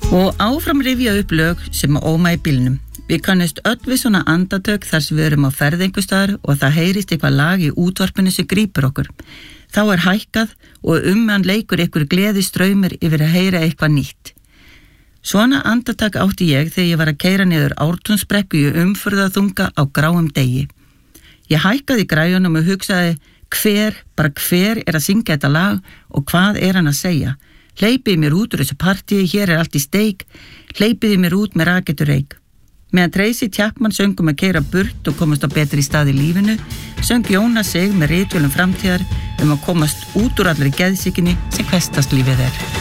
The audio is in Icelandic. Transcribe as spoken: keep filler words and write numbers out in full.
Og áfram rifja upp lög sem óma í bílnum. Við kannast öll við svona andatök þar sem við erum á ferð einhvers staðar og það heyrist eitthvað lag í útvarpinu sem grípur okkur. Þá er hækkað og um hann leikur einhver gleði straumur yfir að heyra eitthvað nýtt. Svona andatak átti ég þegar ég var að keyra niður Ártúnsbrekku í umferðarþunga á gráum degi. Ég hækkaði í græjunum og hugsaði hver, bara hver er að syngja þetta lag og hvað er hann að segja. Hleypiði mér út úr þessu partíi, hér er allt í steik, hleypiði mér út með raketurreik. Meðan Tracy Chapman söng um að keyra burt og komast á betri stað í lífinu, söng Jónas sig með ritvölum framtíðar um að komast út úr allri geðsýkinni sem hversdagslífið er.